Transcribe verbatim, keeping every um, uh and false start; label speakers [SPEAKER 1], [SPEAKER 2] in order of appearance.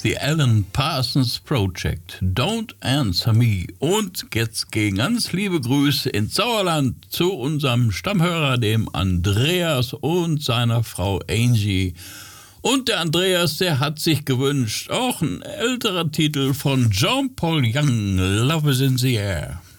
[SPEAKER 1] The Alan Parsons Project, Don't Answer Me. Und jetzt gehen ganz liebe Grüße ins Sauerland zu unserem Stammhörer, dem Andreas und seiner Frau Angie. Und der Andreas, der hat sich gewünscht, auch ein älterer Titel von Jean-Paul Young, Love is in the Air.